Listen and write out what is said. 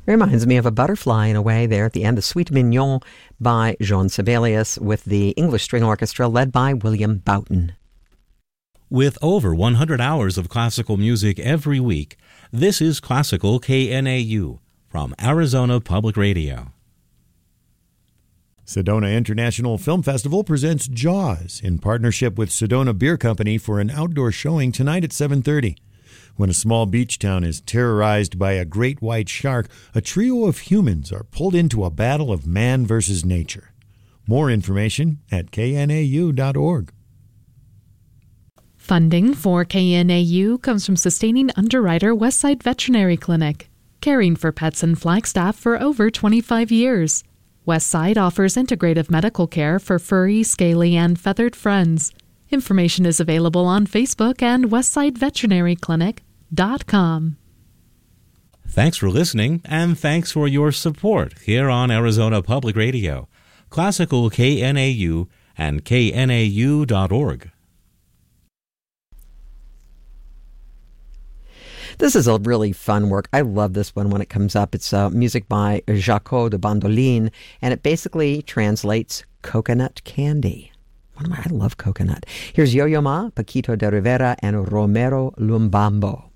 Reminds me of a butterfly in a way there at the end, the Suite Mignon by Jean Sibelius with the English String Orchestra led by William Boughton. With over 100 hours of classical music every week, this is Classical KNAU from Arizona Public Radio. Sedona International Film Festival presents Jaws in partnership with Sedona Beer Company for an outdoor showing tonight at 7:30. When a small beach town is terrorized by a great white shark, a trio of humans are pulled into a battle of man versus nature. More information at knau.org. Funding for KNAU comes from sustaining underwriter Westside Veterinary Clinic, caring for pets in Flagstaff for over 25 years. Westside offers integrative medical care for furry, scaly, and feathered friends. Information is available on Facebook and westsideveterinaryclinic.com. Thanks for listening, and thanks for your support here on Arizona Public Radio, Classical KNAU, and knau.org. This is a really fun work. I love this one when it comes up. It's music by Jaco de Bandolin, and it basically translates coconut candy. I love coconut. Here's Yo-Yo Ma, Paquito de Rivera, and Romero Lumbambo.